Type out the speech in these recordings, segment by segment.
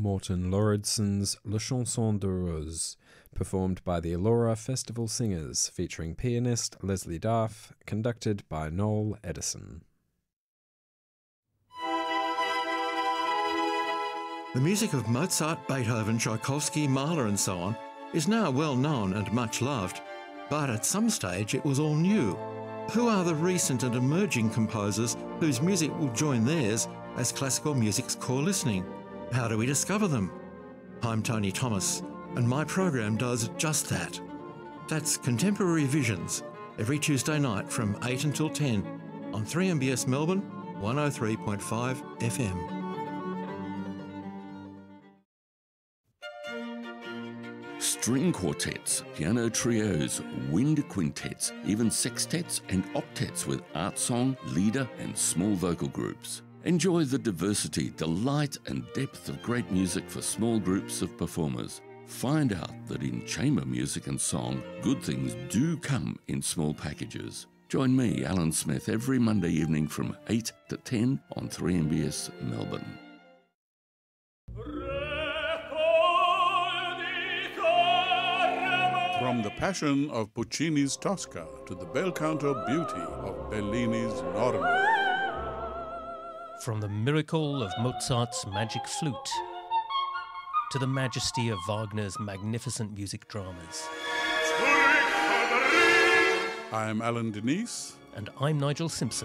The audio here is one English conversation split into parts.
Morten Lauridsen's La Chanson de Rose, performed by the Elora Festival Singers, featuring pianist Leslie Duff, conducted by Noel Edison. The music of Mozart, Beethoven, Tchaikovsky, Mahler and so on is now well known and much loved, but at some stage it was all new. Who are the recent and emerging composers whose music will join theirs as classical music's core listening? How do we discover them? I'm Tony Thomas, and my program does just that. That's Contemporary Visions, every Tuesday night from 8 until 10 on 3MBS Melbourne, 103.5 FM. String quartets, piano trios, wind quintets, even sextets and octets with art song, leader and small vocal groups. Enjoy the diversity, delight and depth of great music for small groups of performers. Find out that in chamber music and song, good things do come in small packages. Join me, Alan Smith, every Monday evening from 8 to 10 on 3MBS Melbourne. From the passion of Puccini's Tosca to the bel canto beauty of Bellini's Norma. From the miracle of Mozart's magic flute to the majesty of Wagner's magnificent music dramas. I'm Alan Denise. And I'm Nigel Simpson.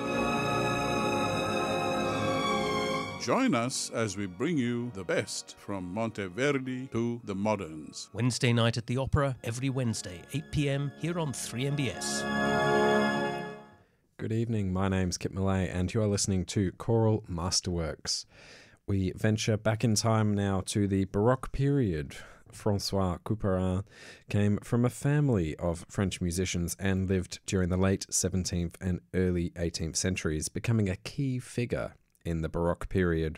Join us as we bring you the best from Monteverdi to the moderns. Wednesday night at the Opera, every Wednesday, 8 p.m, here on 3MBS. Good evening, my name's Kip Millay, and you are listening to Choral Masterworks. We venture back in time now to the Baroque period. François Couperin came from a family of French musicians and lived during the late 17th and early 18th centuries, becoming a key figure in the Baroque period.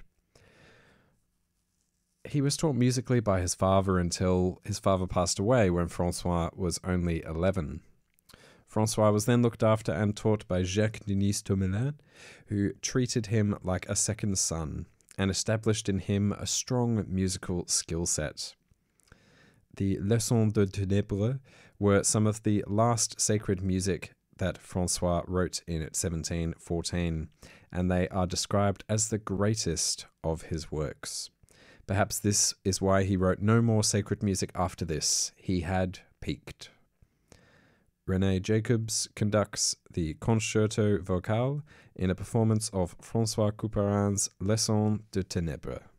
He was taught musically by his father until his father passed away when François was only 11. François was then looked after and taught by Jacques Denis Tomelin, who treated him like a second son and established in him a strong musical skill set. The Leçons de Ténèbres were some of the last sacred music that François wrote in 1714, and they are described as the greatest of his works. Perhaps this is why he wrote no more sacred music after this. He had peaked. René Jacobs conducts the Concerto Vocal in a performance of François Couperin's Leçons de Ténèbres.